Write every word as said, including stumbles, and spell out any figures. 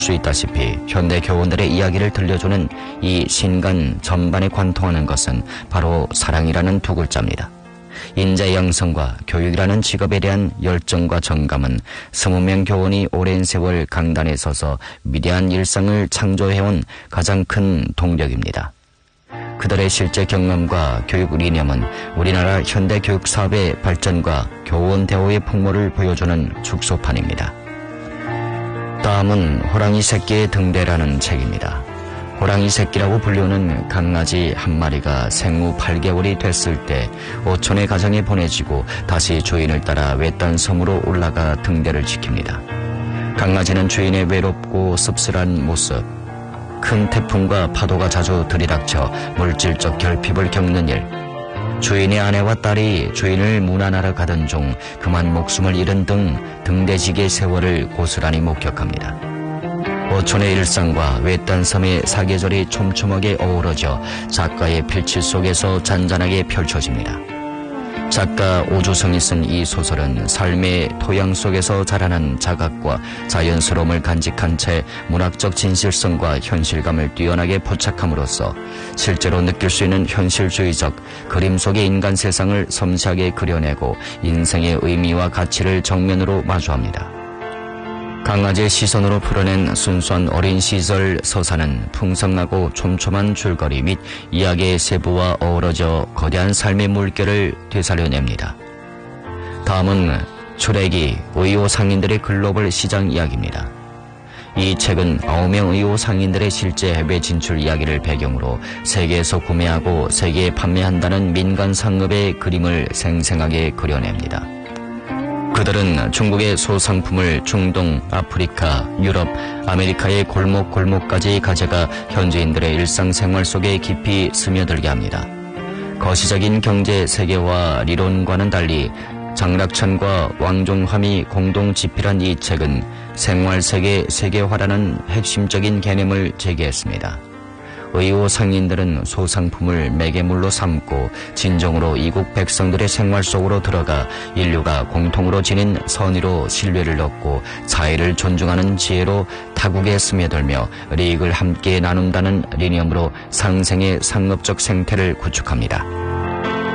수 있다시피 현대 교원들의 이야기를 들려주는 이 신간 전반에 관통하는 것은 바로 사랑이라는 두 글자입니다. 인재 양성과 교육이라는 직업에 대한 열정과 정감은 스무 명 교원이 오랜 세월 강단에 서서 위대한 일상을 창조해온 가장 큰 동력입니다. 그들의 실제 경험과 교육 이념은 우리나라 현대 교육 사업의 발전과 교원 대우의 풍모를 보여주는 축소판입니다. 다음은 호랑이 새끼의 등대라는 책입니다. 호랑이 새끼라고 불리우는 강아지 한 마리가 생후 팔 개월이 됐을 때 오촌의 가정에 보내지고 다시 주인을 따라 외딴 섬으로 올라가 등대를 지킵니다. 강아지는 주인의 외롭고 씁쓸한 모습, 큰 태풍과 파도가 자주 들이닥쳐 물질적 결핍을 겪는 일, 주인의 아내와 딸이 주인을 문안하러 가던 중 그만 목숨을 잃은 등 등대지기의 세월을 고스란히 목격합니다. 오촌의 일상과 외딴 섬의 사계절이 촘촘하게 어우러져 작가의 필칠 속에서 잔잔하게 펼쳐집니다. 작가 오주성이 쓴 이 소설은 삶의 토양 속에서 자라난 자각과 자연스러움을 간직한 채 문학적 진실성과 현실감을 뛰어나게 포착함으로써 실제로 느낄 수 있는 현실주의적 그림 속의 인간 세상을 섬세하게 그려내고 인생의 의미와 가치를 정면으로 마주합니다. 강아지의 시선으로 풀어낸 순수한 어린 시절 서사는 풍성하고 촘촘한 줄거리 및 이야기의 세부와 어우러져 거대한 삶의 물결을 되살려냅니다. 다음은 출애기 의호 상인들의 글로벌 시장 이야기입니다. 이 책은 아홉 명 의호 상인들의 실제 해외 진출 이야기를 배경으로 세계에서 구매하고 세계에 판매한다는 민간 상업의 그림을 생생하게 그려냅니다. 그들은 중국의 소상품을 중동, 아프리카, 유럽, 아메리카의 골목골목까지 가져가 현지인들의 일상생활 속에 깊이 스며들게 합니다. 거시적인 경제 세계화 리론과는 달리 장락천과 왕종함이 공동 집필한 이 책은 생활세계 세계화라는 핵심적인 개념을 제기했습니다. 의호 상인들은 소상품을 매개물로 삼고 진정으로 이국 백성들의 생활 속으로 들어가 인류가 공통으로 지닌 선의로 신뢰를 얻고 자의를 존중하는 지혜로 타국에 스며들며利益을 함께 나눈다는 리념으로 상생의 상업적 생태를 구축합니다.